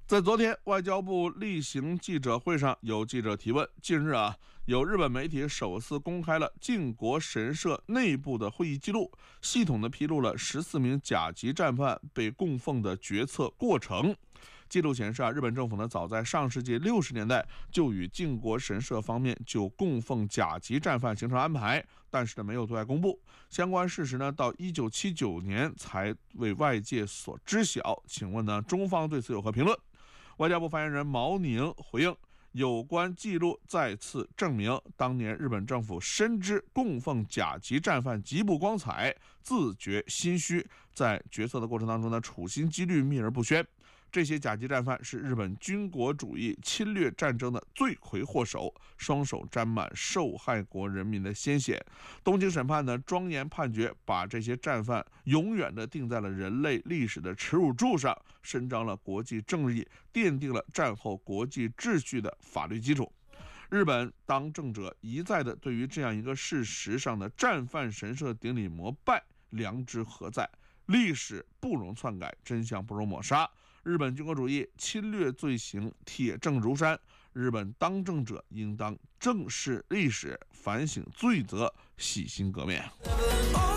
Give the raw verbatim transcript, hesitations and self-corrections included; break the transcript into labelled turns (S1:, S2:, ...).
S1: 在昨天，外交部例行记者会上，有记者提问：近日啊，有日本媒体首次公开了靖国神社内部的会议记录，系统的披露了十四名甲级战犯被供奉的决策过程。记录显示啊，日本政府呢，早在上世纪六十年代就与靖国神社方面就供奉甲级战犯形成安排，但是呢，没有对外公布相关事实呢，到一九七九年才为外界所知晓。请问呢，中方对此有何评论？外交部发言人毛宁回应，有关记录再次证明，当年日本政府深知供奉甲级战犯极不光彩，自觉心虚，在决策的过程当中呢，处心积虑，秘而不宣。这些甲级战犯是日本军国主义侵略战争的罪魁祸首，双手沾满受害国人民的鲜血。东京审判呢，庄严判决，把这些战犯永远的定在了人类历史的耻辱柱上，伸张了国际正义，奠定了战后国际秩序的法律基础。日本当政者一再的对于这样一个事实上的战犯神社顶礼膜拜，良知何在？历史不容篡改，真相不容抹杀。日本军国主义侵略罪行铁证如山，日本当政者应当正视历史，反省罪责，洗心革面。